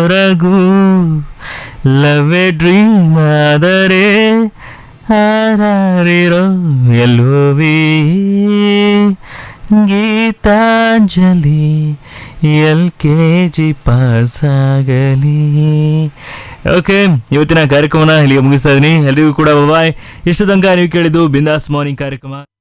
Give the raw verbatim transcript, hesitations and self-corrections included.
ವರೆಗೂ love A dream ಆದರೆ ಹಾರಾರಿರೋ LV Geetanjali L K G pass ಆಗಲಿ. ಓಕೆ, ಇವತ್ತಿನ ಕಾರ್ಯಕ್ರಮನ ಇಲ್ಲಿಗೆ ಮುಗಿಸ್ತಾ ಇದ್ದೀನಿ. ಎಲ್ರಿಗೂ ಕೂಡ ಬಾಯ್. ಇಷ್ಟು ತನಕ ನೀವು ಕೇಳಿದ್ದು ಬಿಂದಾಸ್ ಮಾರ್ನಿಂಗ್ ಕಾರ್ಯಕ್ರಮ.